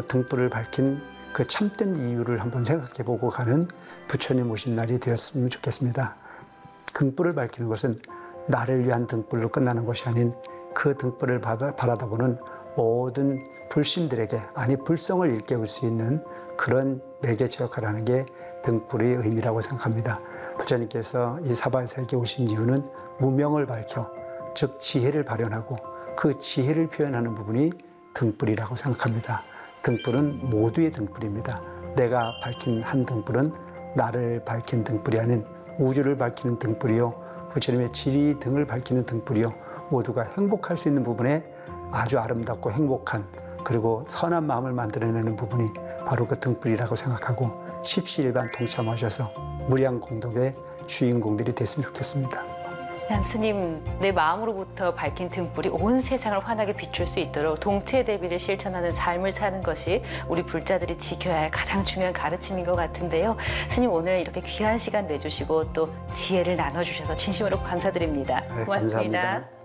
등불을 밝힌 그 참된 이유를 한번 생각해보고 가는 부처님 오신 날이 되었으면 좋겠습니다. 등불을 밝히는 것은 나를 위한 등불로 끝나는 것이 아닌 그 등불을 바라다보는 모든 불심들에게, 아니 불성을 일깨울 수 있는 그런 매개체 역할을 하는 게 등불의 의미라고 생각합니다. 부처님께서 이 사바세계에 오신 이유는 무명을 밝혀, 즉 지혜를 발현하고 그 지혜를 표현하는 부분이 등불이라고 생각합니다. 등불은 모두의 등불입니다. 내가 밝힌 한 등불은 나를 밝힌 등불이 아닌 우주를 밝히는 등불이요, 부처님의 지리 등을 밝히는 등불이요, 모두가 행복할 수 있는 부분에 아주 아름답고 행복한, 그리고 선한 마음을 만들어내는 부분이 바로 그 등불이라고 생각하고 십시일반 동참하셔서 무량공덕의 주인공들이 됐으면 좋겠습니다. 스님, 내 마음으로부터 밝힌 등불이 온 세상을 환하게 비출 수 있도록 동체대비를 실천하는 삶을 사는 것이 우리 불자들이 지켜야 할 가장 중요한 가르침인 것 같은데요. 스님, 오늘 이렇게 귀한 시간 내주시고 또 지혜를 나눠주셔서 진심으로 감사드립니다. 네, 고맙습니다. 감사합니다.